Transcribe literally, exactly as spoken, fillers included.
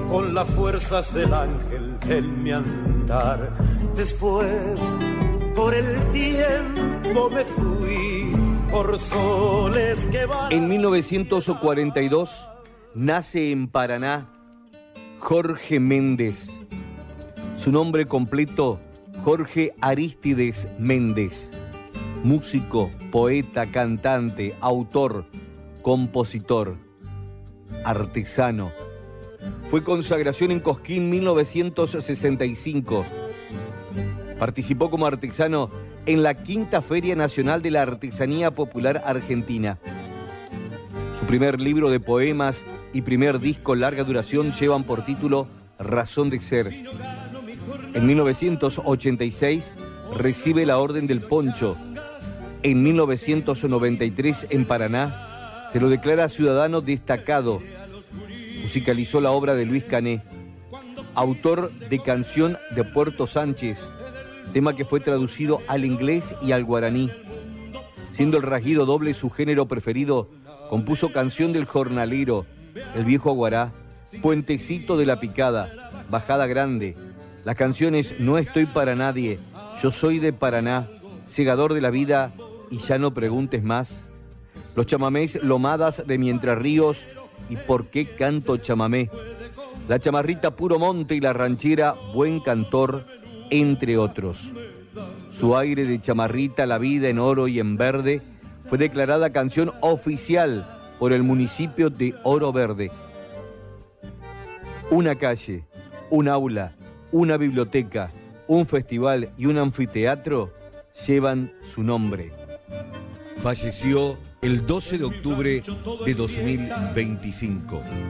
con las fuerzas del ángel en mi andar. Después, por el tiempo me fui, por soles que van. En mil novecientos cuarenta y dos nace en Paraná Jorge Méndez. Su nombre completo, Jorge Arístides Méndez. Músico, poeta, cantante, autor, compositor, artesano. Fue consagración en Cosquín mil novecientos sesenta y cinco. Participó como artesano en la Quinta Feria Nacional de la Artesanía Popular Argentina. Su primer libro de poemas y primer disco larga duración llevan por título Razón de Ser. En mil novecientos ochenta y seis recibe la Orden del Poncho. En mil novecientos noventa y tres en Paraná se lo declara ciudadano destacado. Musicalizó la obra de Luis Cané, autor de Canción de Puerto Sánchez, tema que fue traducido al inglés y al guaraní. Siendo el rasguido doble su género preferido, compuso Canción del Jornalero, El Viejo Aguará, Puentecito de la Picada, Bajada Grande. Las canciones No estoy para nadie, Yo soy de Paraná, Segador de la vida y Ya no preguntes más. Los chamamés Lomadas de Mientras Ríos y Por qué canto chamamé. La chamarrita Puro Monte y la ranchera Buen Cantor, entre otros. Su aire de chamarrita, La vida en oro y en verde, fue declarada canción oficial por el municipio de Oro Verde. Una calle, un aula, una biblioteca, un festival y un anfiteatro llevan su nombre. Falleció el doce de octubre de dos mil veinticinco.